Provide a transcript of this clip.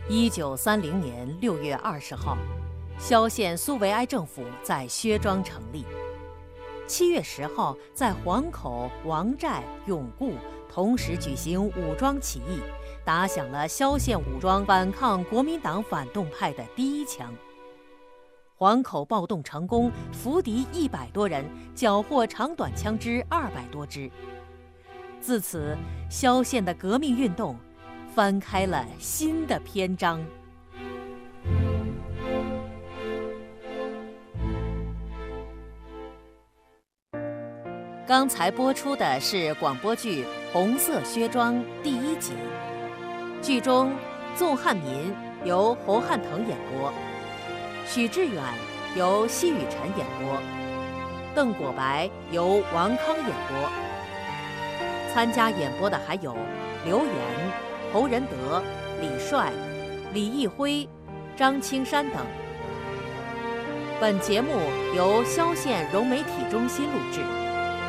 1930年6月20号，萧县苏维埃政府在薛庄成立。7月10号，在黄口、王寨、永固同时举行武装起义，打响了萧县武装反抗国民党反动派的第一枪。黄口暴动成功，俘敌100多人，缴获长短枪支200多支。自此，萧县的革命运动翻开了新的篇章。刚才播出的是广播剧《红色靴庄》第1集，剧中纵汉民由侯汉腾演播，许志远由奚雨辰演播，邓果白由王康演播。参加演播的还有刘岩、侯仁德、李帅、李义辉、张青山等。本节目由萧县融媒体中心录制。